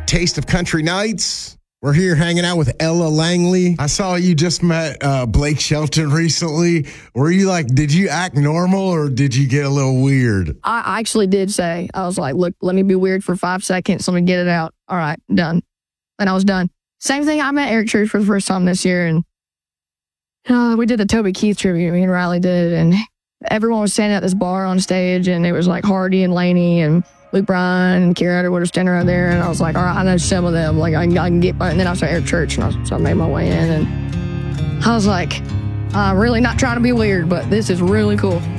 Taste of Country Nights. We're here hanging out with Ella Langley. I saw you just met Blake Shelton recently. Were you like, did you act normal or did you get a little weird? I actually did say, I was like, look, let me be weird for 5 seconds. Let me get it out. All right, done. And I was done. Same thing. I met Eric Church for the first time this year. And we did the Toby Keith tribute. Me and Riley did. And everyone was standing at this bar on stage. And it was like Hardy and Laney and Luke Bryan and Kara Underwood were standing right there. And I was like, all right, I know some of them. Like, I can get by. And then I saw Eric Church. And so I made my way in. And I was like, I'm really not trying to be weird, but this is really cool.